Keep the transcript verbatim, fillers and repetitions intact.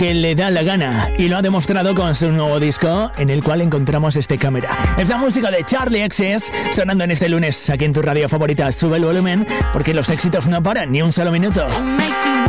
que le da la gana, y lo ha demostrado con su nuevo disco en el cual encontramos este Cámara. Es la música de Charlie X C S sonando en este lunes aquí en tu radio favorita. Sube el volumen porque los éxitos no paran ni un solo minuto.